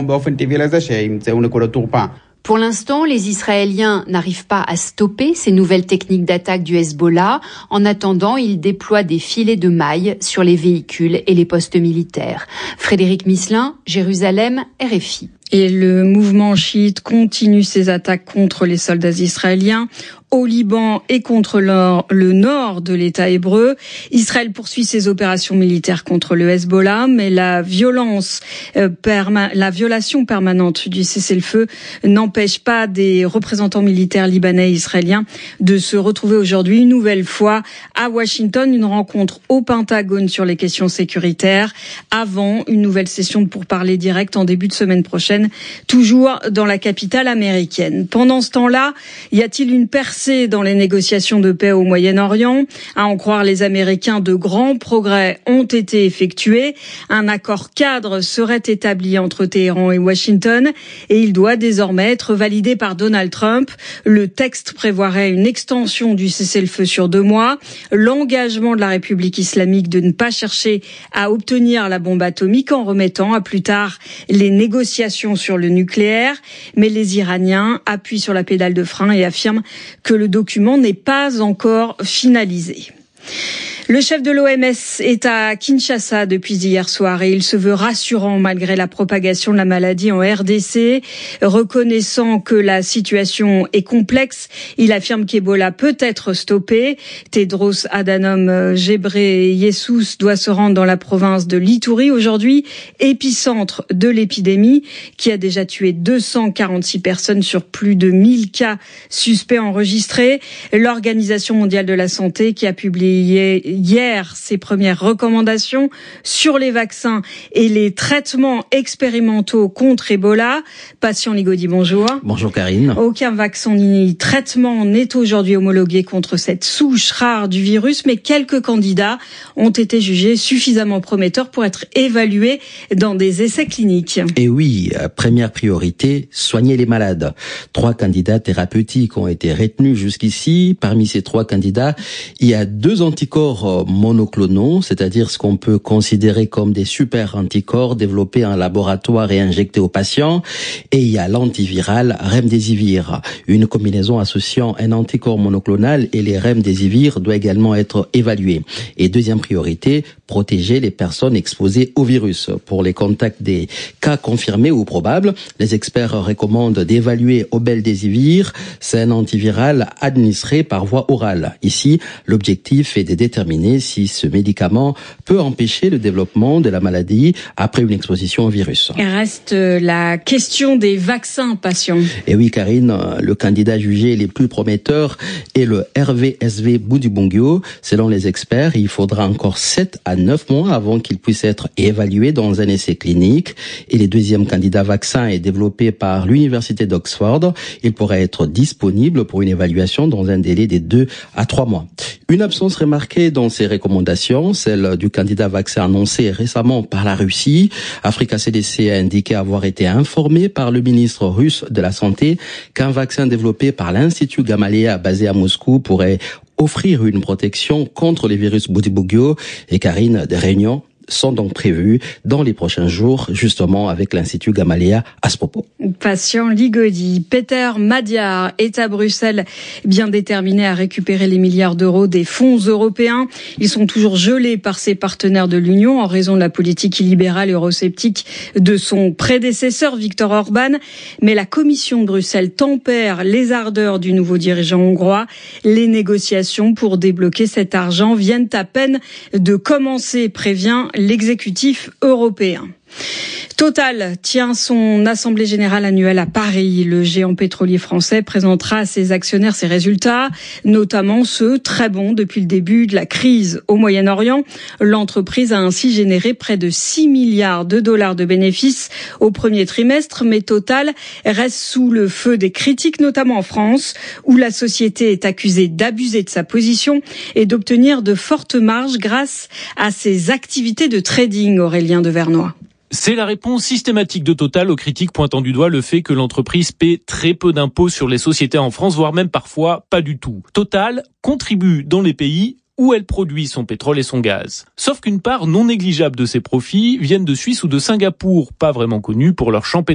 Pour l'instant, les Israéliens n'arrivent pas à stopper ces nouvelles techniques d'attaque du Hezbollah. En attendant, ils déploient des filets de mailles sur les véhicules et les postes militaires. Frédéric Misselin, Jérusalem, RFI. Et le mouvement chiite continue ses attaques contre les soldats israéliens au Liban et contre le nord de l'État hébreu. Israël poursuit ses opérations militaires contre le Hezbollah, mais la violation permanente du cessez-le-feu n'empêche pas des représentants militaires libanais et israéliens de se retrouver aujourd'hui une nouvelle fois à Washington, une rencontre au Pentagone sur les questions sécuritaires, avant une nouvelle session de pourparlers directs en début de semaine prochaine, toujours dans la capitale américaine. Pendant ce temps-là, y a-t-il une percée dans les négociations de paix au Moyen-Orient? À en croire les Américains, de grands progrès ont été effectués. Un accord cadre serait établi entre Téhéran et Washington et il doit désormais être validé par Donald Trump. Le texte prévoirait une extension du cessez-le-feu sur 2 mois, l'engagement de la République islamique de ne pas chercher à obtenir la bombe atomique en remettant à plus tard les négociations sur le nucléaire. Mais les Iraniens appuient sur la pédale de frein et affirment que le document n'est pas encore finalisé. Le chef de l'OMS est à Kinshasa depuis hier soir et il se veut rassurant malgré la propagation de la maladie en RDC. Reconnaissant que la situation est complexe, il affirme qu'Ebola peut être stoppé. Tedros Adhanom Ghebreyesus doit se rendre dans la province de l'Ituri aujourd'hui, épicentre de l'épidémie qui a déjà tué 246 personnes sur plus de 1000 cas suspects enregistrés. L'Organisation mondiale de la santé qui a publié hier ses premières recommandations sur les vaccins et les traitements expérimentaux contre Ebola. Patient Ligodi, bonjour. Bonjour Karine. Aucun vaccin ni traitement n'est aujourd'hui homologué contre cette souche rare du virus, mais quelques candidats ont été jugés suffisamment prometteurs pour être évalués dans des essais cliniques. Et oui, première priorité, soigner les malades. 3 candidats thérapeutiques ont été retenus jusqu'ici. Parmi ces 3 candidats, il y a 2 anticorps monoclonaux, c'est-à-dire ce qu'on peut considérer comme des super anticorps développés en laboratoire et injectés aux patients. Et il y a l'antiviral Remdesivir. Une combinaison associant un anticorps monoclonal et les Remdesivir doit également être évaluée. Et deuxième priorité, protéger les personnes exposées au virus. Pour les contacts des cas confirmés ou probables, les experts recommandent d'évaluer Obeldesivir. C'est un antiviral administré par voie orale. Ici, l'objectif est de déterminer si ce médicament peut empêcher le développement de la maladie après une exposition au virus. Il reste la question des vaccins patients. Et oui, Karine, le candidat jugé les plus prometteurs est le RVSV Budibungyo. Selon les experts, il faudra encore 7 à 9 mois avant qu'il puisse être évalué dans un essai clinique. Et le deuxième candidat vaccin est développé par l'Université d'Oxford. Il pourrait être disponible pour une évaluation dans un délai de 2 à 3 mois. Une absence remarquée dans ces recommandations, celle du candidat vaccin annoncé récemment par la Russie. Africa CDC a indiqué avoir été informé par le ministre russe de la Santé qu'un vaccin développé par l'Institut Gamaleya basé à Moscou pourrait offrir une protection contre les virus Budibugyo. Et Karine, des réunions sont donc prévues dans les prochains jours, justement avec l'Institut Gamaleya à ce propos. Patient Ligodi. Peter Madiar est à Bruxelles, bien déterminé à récupérer les milliards d'euros des fonds européens. Ils sont toujours gelés par ses partenaires de l'Union en raison de la politique illibérale et eurosceptique de son prédécesseur Viktor Orban. Mais la Commission de Bruxelles tempère les ardeurs du nouveau dirigeant hongrois. Les négociations pour débloquer cet argent viennent à peine de commencer, prévient l'exécutif européen. Total tient son assemblée générale annuelle à Paris. Le géant pétrolier français présentera à ses actionnaires ses résultats, notamment ceux très bons depuis le début de la crise au Moyen-Orient. L'entreprise a ainsi généré près de 6 milliards de dollars de bénéfices au premier trimestre, mais Total reste sous le feu des critiques, notamment en France, où la société est accusée d'abuser de sa position et d'obtenir de fortes marges grâce à ses activités de trading, Aurélien Devernois. C'est la réponse systématique de Total aux critiques pointant du doigt le fait que l'entreprise paie très peu d'impôts sur les sociétés en France, voire même parfois pas du tout. Total contribue dans les pays où elle produit son pétrole et son gaz. Sauf qu'une part non négligeable de ses profits viennent de Suisse ou de Singapour, pas vraiment connus pour leur champ pétrolier.